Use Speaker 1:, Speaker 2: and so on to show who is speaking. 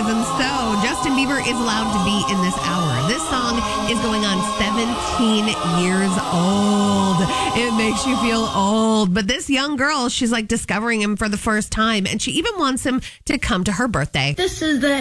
Speaker 1: is. And so Justin Bieber is allowed to be in this hour. This song is going on 17 years old. It makes you feel old. But this young girl, she's like discovering him for the first time. And she even wants him to come to her birthday.
Speaker 2: This is the